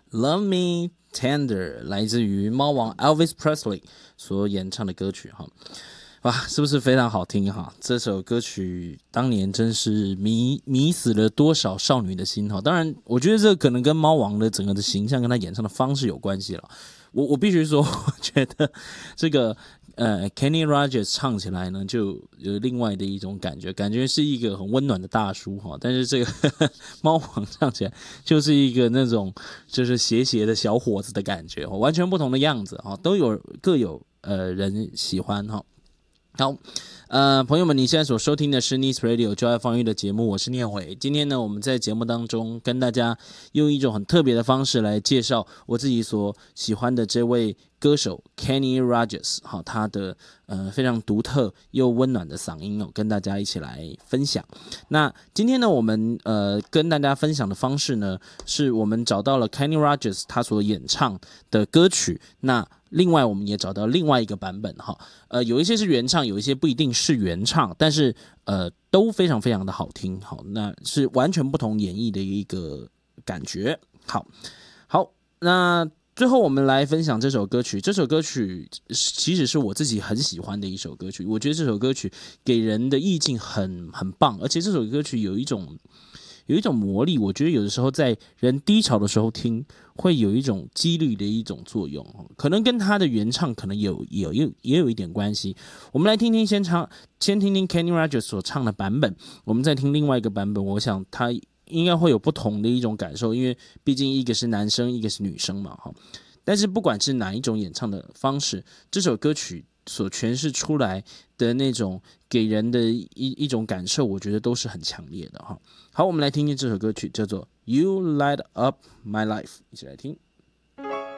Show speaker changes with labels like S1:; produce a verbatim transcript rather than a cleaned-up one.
S1: Love Me Tender 来自于猫王 Elvis Presley 所演唱的歌曲哈，哇，是不是非常好听哈？这首歌曲当年真是迷迷死了多少少女的心哈！当然，我觉得这可能跟猫王的整个的形象跟他演唱的方式有关系了。我我必须说，我觉得这个呃 Kenny Rogers 唱起来呢，就有另外的一种感觉，感觉是一个很温暖的大叔哈。但是这个呵呵猫王唱起来就是一个那种就是斜斜的小伙子的感觉，完全不同的样子哈，都有各有呃人喜欢哈。好，呃，朋友们，你现在所收听的是 Nice Radio 就爱放育的节目，我是念伟。今天呢，我们在节目当中跟大家用一种很特别的方式来介绍我自己所喜欢的这位歌手 Kenny Rogers， 好，他的呃非常独特又温暖的嗓音哦，跟大家一起来分享。那今天呢，我们呃跟大家分享的方式呢，是我们找到了 Kenny Rogers 他所演唱的歌曲，那另外我们也找到另外一个版本哈，呃，有一些是原唱，有一些不一定是原唱，但是呃都非常非常的好听，好，那是完全不同演绎的一个感觉。好，好，那最后我们来分享这首歌曲，这首歌曲其实是我自己很喜欢的一首歌曲，我觉得这首歌曲给人的意境很很棒，而且这首歌曲有一种有一种魔力，我觉得有的时候在人低潮的时候听，会有一种激励的一种作用，可能跟他的原唱可能有有有也有一点关系。我们来听听先唱，先听听 Kenny Rogers 所唱的版本，我们再听另外一个版本，我想他应该会有不同的一种感受，因为毕竟一个是男生，一个是女生嘛，哈。但是不管是哪一种演唱的方式，这首歌曲所诠释出来的那种给人的一一种感受，我觉得都是很强烈的哈。好，我们来听听这首歌曲，叫做《You Light Up My Life》，一起来听。